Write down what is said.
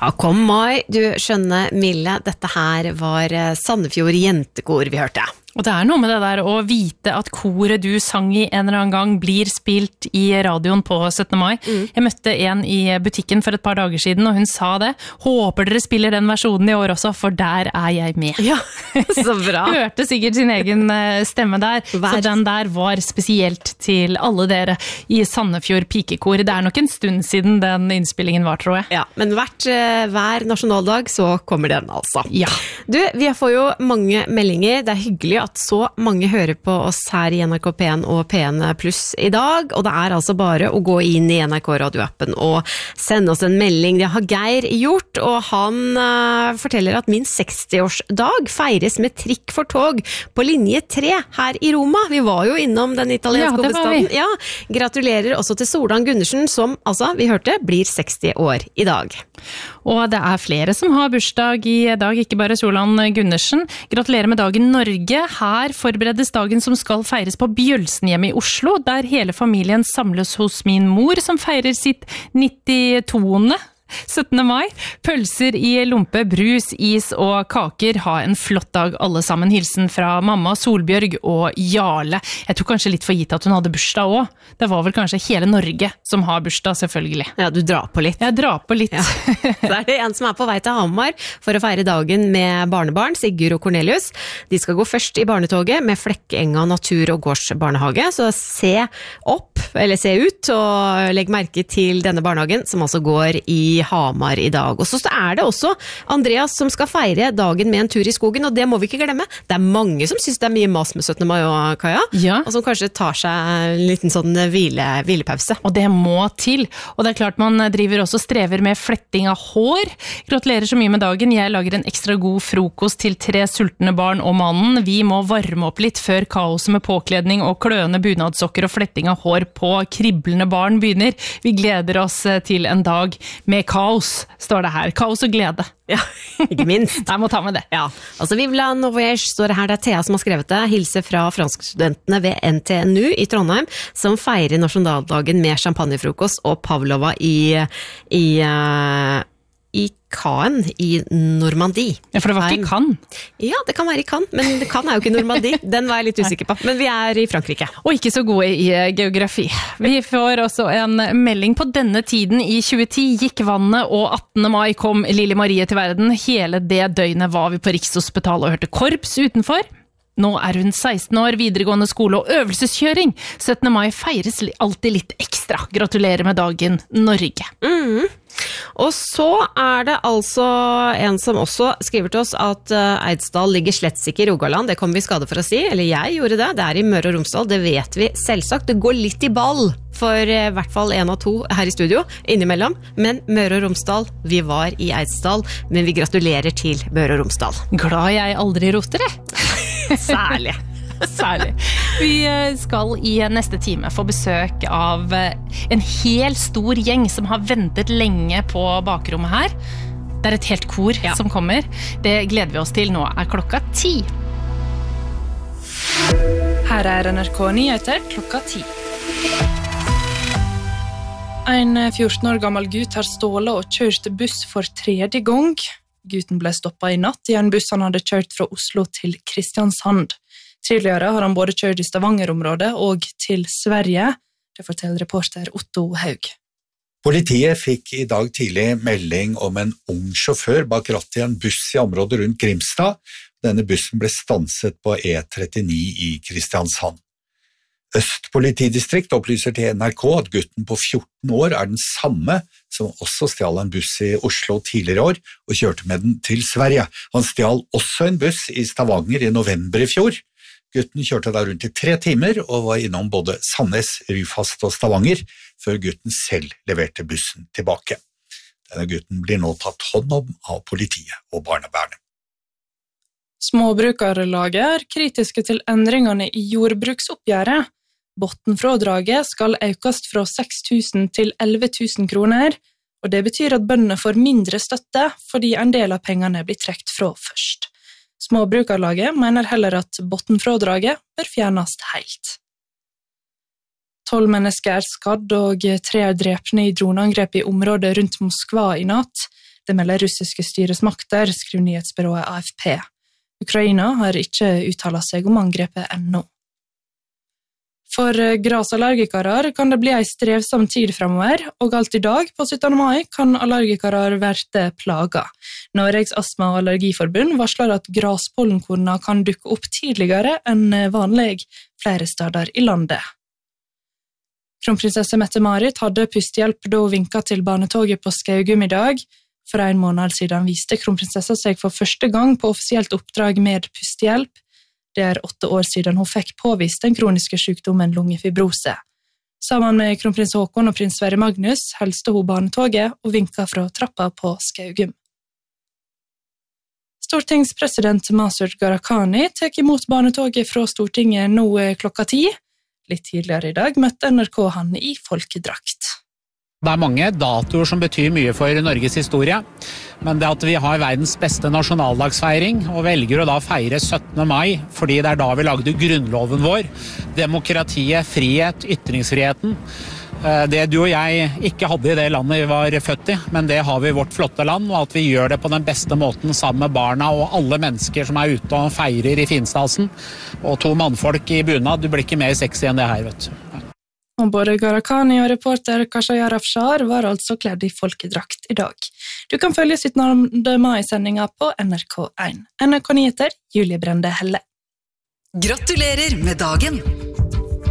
Ja, kom mai, du skjønner Mille, dette her var Sandefjord jentekor vi hørte. Og det noe med det der å vite at koret du sang i en eller annen gang blir spilt i radioen på 17. mai. Jeg møtte en i butikken for et par dager siden, og hun sa det. Håper dere spiller den versjonen i år også, for der jeg med. Ja, så bra. Hørte sikkert sin egen stemme der, så den der var spesielt til alle dere i Sandefjord pikekor. Det nok en stund siden den innspillingen var, tror jeg. Ja, men hver nasjonaldag så kommer den altså. Ja. Du, vi får jo mange meldinger. Det hyggelig at så mange hører på oss her i NRK P1 og P1 Pluss i dag, og det altså bare å gå inn i NRK radioappen og sende oss en melding. Det har Geir gjort, og han forteller at min 60-årsdag feires med trikk for tog på linje 3 her i Roma. Vi var jo innom den italienske hovedstaden. Ja, gratulerer også til Solan Gundersen, som altså, vi hørte, blir 60 år i dag. Og det flere som har bursdag i dag, ikke bare Solan Gundersen. Gratulerer med dagen Norge. Her forberedes dagen som skal feires på Bjølsenhjem i Oslo, der hele familien samles hos min mor, som feirer sitt 92. 17. mai. Pølser i lompe, brus, is og kaker. Ha en flott dag alle sammen. Hilsen fra mamma, Solbjørg og Jarle. Jeg tror kanskje litt for gitt at hun hadde bursdag også. Det var vel kanskje hele Norge som har bursdag, selvfølgelig. Ja, du drar på litt. Jeg drar på litt. Ja. Så det en som på vei til Hamar for å feire dagen med barnebarn, Sigurd og Cornelius. De skal gå først i barnetoget med Flekkenga natur- og gårdsbarnehage, så se opp, eller se ut, og legg merke til denne barnehagen, som altså går i Hamar i dag. Og så det også Andreas som skal feire dagen med en tur i skogen, og det må vi ikke glemme. Det mange som synes det mye mas med 17. mai og Kaja, ja. Og som kanskje tar seg en liten sånn hvilepause. Og det må til. Og det klart man driver også strever med fletting av hår. Gratulerer så mye med dagen. Jeg lager en ekstra god frokost til 3 sultne barn og mannen. Vi må varme opp litt før kaoset med påkledning og kløende bunadsokker og fletting av hår på kriblende barn begynner. Vi gleder oss til en dag med kaos, står det her. Kaos og glede. Ja, ikke minst. Jeg må ta med det. Ja, altså Vivla Novoyage står det her, det Thea som har skrevet det. Hilse fra franskstudentene ved NTNU i Trondheim, som feirer nasjonaldagen med champagnefrokost og pavlova i Caen i Normandie. Ja, for det var ikke Cannes. Ja, det kan være i Cannes, men Cannes jo ikke Normandie. Den var jeg litt usikker på, men vi i Frankrike. Og ikke så gode i geografi. Vi får også en melding på denne tiden i 2010. Gikk vannet, og 18. mai kom Lille Marie til verden. Hele det døgnet var vi på Rikshospitalet og hørte korps utenfor. Nå hun 16 år, videregående skole og øvelseskjøring. 17. mai feires alltid litt ekstra. Gratulerer med dagen, Norge. Og så det altså en som også skriver til oss at Eidsdal ligger slett ikke i Rogaland. Det kommer vi i skade for å si, eller jeg gjorde det. Det i Møre og Romsdal, det vet vi selvsagt. Det går litt i ball for i hvert fall 1 av 2 her i studio, innimellom. Men Møre og Romsdal, vi var i Eidsdal, men vi gratulerer til Møre og Romsdal. Glad jeg aldri roter det. Særlig. Særlig. Vi skal i neste time få besøk av en helt stor gjeng som har ventet lenge på bakrommet her. Det et helt kor som kommer. Det gleder vi oss til. Nå klokka 10. Her NRK Nyheter klokka 10. En 14 år gammel gutt har stålet og kjørt buss for 3. gang. Gutten ble stoppet i natt i en buss han hadde kjørt fra Oslo til Kristiansand. Tidligere har han både kjørt i Stavanger-området og til Sverige. Det forteller reporter Otto Haug. Politiet fikk i dag tidlig melding om en ung sjåfør bak rattet i en buss i området rundt Grimstad. Denne bussen ble stanset på E39 i Kristiansand. Øst politidistrikt opplyser til NRK at gutten på 14 år den samme som også stjal en buss i Oslo tidligere år og kjørte med den til Sverige. Han stjal også en buss i Stavanger i november i fjor. Gutten kjørte da rundt i 3 timer og var innom både Sandnes, Ryfast og Stavanger før gutten selv leverte bussen tilbake. Denne gutten blir nå tatt hånd om av politiet og barnevernet. Småbrukarlaget kritiske til endringene i jordbruksoppgjøret. Bottenfrådraget skal økes fra 6 000 til 11 000 kroner, og det betyr at bøndene får mindre støtte fordi en del av pengene blir trukket fra først. Småbrukarlaget mener heller at bottenfrådraget bør fjernes helt. 12 mennesker skadd og 3 drepne i droneangrep i området rundt Moskva i natt. Det melder russiske styresmakter, skriver nyhetsbyrået AFP. Ukraina har ikke uttalt seg om angrepet ennå. For grasallergikere kan det bli en strevsom tid fremover, og alt I dag på 17. mai kan allergikere verte plaga. Norges Astma- og Allergiforbund varsler at graspollenkornene kan dukke opp tidligere enn vanlig flere steder I landet. Kronprinsesse Mette-Marit hadde pustehjelp da hun vinket til barnetoget på Skaugum I dag. For en måned siden viste kronprinsessa seg for første gang på offisielt oppdrag med pustehjelp. Det 8 år siden hun fikk påvist den kroniske sykdommen lungefibrose. Sammen med kronprins Håkon og prins Sverre Magnus helste hun barnetoget og vinket fra trappa på Skaugum. Stortingspresident Masud Gharahkhani tek imot barnetoget fra Stortinget nå klokka 10. Litt tidligere I dag møtte NRK han I folkedrakt. Det mange datoer som betyr mye for Norges historie, men det at vi har verdens beste nasjonaldagsfeiring og velger å da feire 17. mai, fordi det da vi lagde grunnloven vår, demokratiet, frihet, ytringsfriheten, det du og jeg ikke hadde I det landet vi var født I, men det har vi I vårt flotte land, og at vi gjør det på den beste måten sammen med barna og alle mennesker som ute og feirer I finstasen, og 2 mannfolk I bunad, du blir ikke mer sexy enn det her, vet du. Og både Gharahkhani og reporter Khashayar Afshar var altså kledd I folkedrakt I dag. Du kan følge 17. mai-sendinga på NRK1. NRK Nyheter, Julie Brende Helle. Gratulerer med dagen!